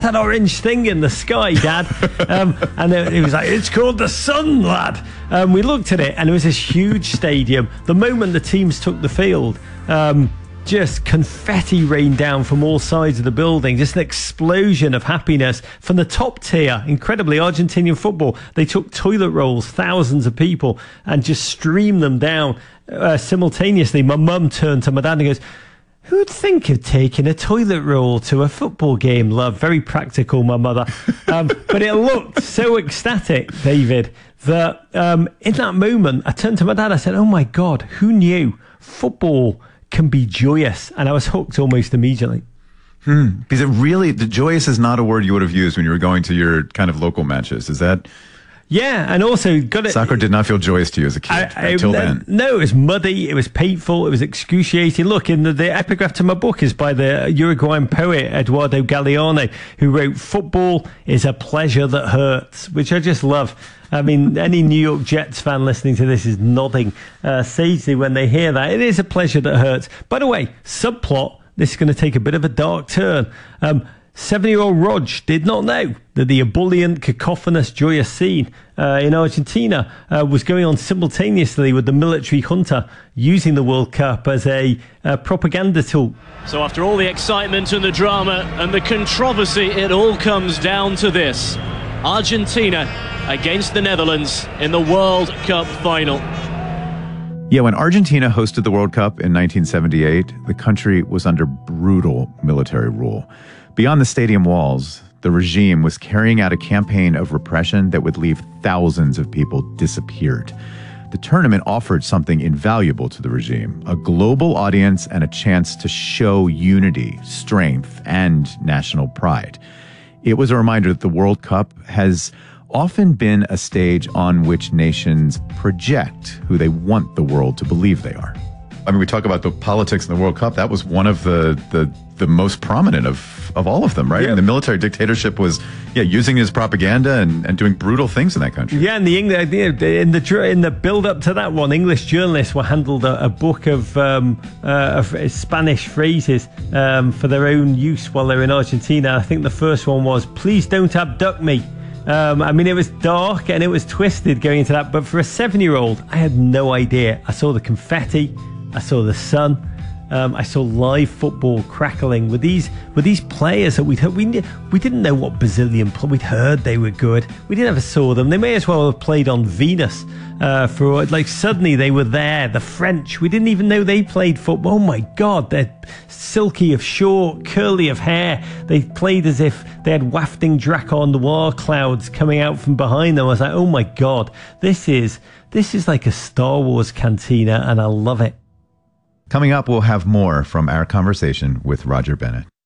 that orange thing in the sky, Dad? And he was like, it's called the sun, lad. We looked at it, and it was this huge stadium. The moment the teams took the field, just confetti rained down from all sides of the building, just an explosion of happiness from the top tier. Incredibly, Argentinian football, they took toilet rolls, thousands of people, and just streamed them down simultaneously. My mum turned to my dad and goes, who'd think of taking a toilet roll to a football game, love? Very practical, my mother. But it looked so ecstatic, David, that in that moment, I turned to my dad, I said, oh my God, who knew football can be joyous? And I was hooked almost immediately. Because it really, the joyous is not a word you would have used when you were going to your kind of local matches. Is that? Yeah, and also soccer did not feel joyous to you as a kid until then. No, it was muddy, it was painful, it was excruciating. Look, in the epigraph to my book is by the Uruguayan poet Eduardo Galeano, who wrote, "Football is a pleasure that hurts," which I just love. I mean, any New York Jets fan listening to this is nodding sagely when they hear that. It is a pleasure that hurts. By the way, subplot, this is going to take a bit of a dark turn. 7-year-old Rog did not know that the ebullient, cacophonous, joyous scene in Argentina was going on simultaneously with the military junta using the World Cup as a propaganda tool. So after all the excitement and the drama and the controversy, it all comes down to this. Argentina against the Netherlands in the World Cup final. Yeah, when Argentina hosted the World Cup in 1978, the country was under brutal military rule. Beyond the stadium walls, the regime was carrying out a campaign of repression that would leave thousands of people disappeared. The tournament offered something invaluable to the regime, a global audience and a chance to show unity, strength, and national pride. It was a reminder that the World Cup has often been a stage on which nations project who they want the world to believe they are. I mean, we talk about the politics in the World Cup. That was one of the most prominent of all of them, right? Yeah. And the military dictatorship was, using his propaganda and doing brutal things in that country. Yeah, and in the build up to that one, English journalists were handed a book of Spanish phrases for their own use while they're in Argentina. I think the first one was, "Please don't abduct me." I mean, it was dark and it was twisted going into that, but for a 7-year-old, I had no idea. I saw the confetti, I saw the sun, I saw live football crackling with these players that we'd heard. We didn't know what Brazilian play. We'd heard they were good. We didn't ever saw them. They may as well have played on Venus. Suddenly they were there. The French, we didn't even know they played football. Oh my God, they're silky of short, curly of hair. They played as if they had wafting Drakkar Noir clouds coming out from behind them. I was like, oh my God, this is like a Star Wars cantina, and I love it. Coming up, we'll have more from our conversation with Roger Bennett.